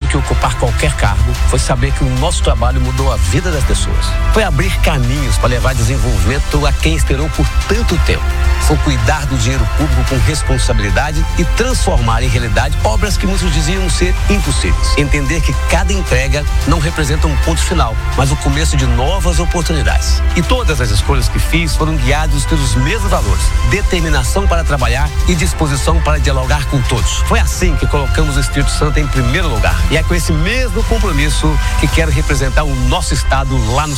que ocupar qualquer cargo foi saber que o nosso trabalho mudou a vida das pessoas. Foi abrir caminhos para levar desenvolvimento a quem esperou por tanto tempo. Foi cuidar do dinheiro público com responsabilidade e transformar em realidade obras que muitos diziam ser impossíveis. Entender que cada entrega não representa um ponto final, mas o começo de novas oportunidades. E todas as escolhas que fiz foram guiadas pelos mesmos valores: determinação para trabalhar e disposição para dialogar com todos. Foi assim que colocamos o Espírito Santo em primeiro lugar. E é com esse mesmo compromisso que quero representar o nosso estado lá no